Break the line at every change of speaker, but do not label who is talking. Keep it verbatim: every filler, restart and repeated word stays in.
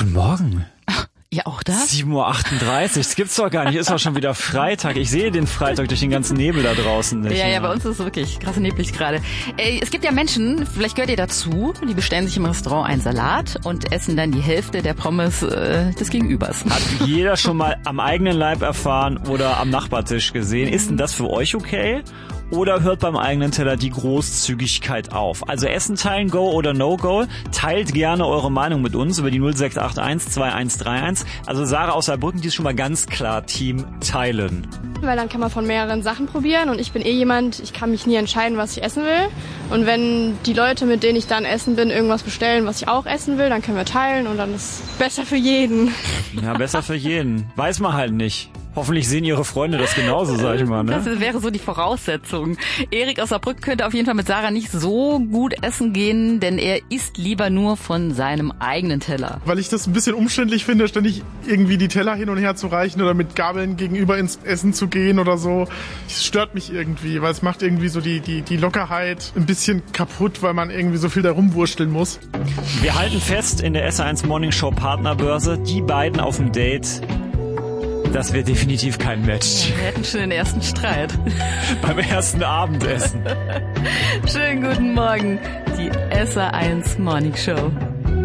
Guten Morgen.
Ja, auch das?
sieben Uhr achtunddreißig, das gibt's doch gar nicht, ist doch schon wieder Freitag. Ich sehe den Freitag durch den ganzen Nebel da draußen nicht.
Ja,
mehr.
ja, bei uns ist es wirklich krass neblig gerade. Äh, es gibt ja Menschen, vielleicht gehört ihr dazu, die bestellen sich im Restaurant einen Salat und essen dann die Hälfte der Pommes äh, des Gegenübers.
Hat jeder schon mal am eigenen Leib erfahren oder am Nachbartisch gesehen. Ist denn das für euch okay? Oder hört beim eigenen Teller die Großzügigkeit auf? Also Essen teilen, Go oder No-Go? Teilt gerne eure Meinung mit uns über die null sechs acht eins zwei eins drei eins. Also Sarah aus Saarbrücken, die ist schon mal ganz klar Team Teilen.
Weil dann kann man von mehreren Sachen probieren und ich bin eh jemand, ich kann mich nie entscheiden, was ich essen will. Und wenn die Leute, mit denen ich dann essen bin, irgendwas bestellen, was ich auch essen will, dann können wir teilen und dann ist es besser für jeden.
Ja, besser für jeden. Weiß man halt nicht. Hoffentlich sehen ihre Freunde das genauso, sag ich mal. Ne?
Das wäre so die Voraussetzung. Erik aus Saarbrücken könnte auf jeden Fall mit Sarah nicht so gut essen gehen, denn er isst lieber nur von seinem eigenen Teller.
Weil ich das ein bisschen umständlich finde, ständig irgendwie die Teller hin und her zu reichen oder mit Gabeln gegenüber ins Essen zu gehen oder so. Das stört mich irgendwie, weil es macht irgendwie so die, die, die Lockerheit ein bisschen kaputt, weil man irgendwie so viel da rumwursteln muss.
Wir halten fest in der S eins Morning Show Partnerbörse, die beiden auf dem Date. Das wäre definitiv kein Match.
Wir hätten schon den ersten Streit.
Beim ersten Abendessen.
Schönen guten Morgen, die S eins Morning Show.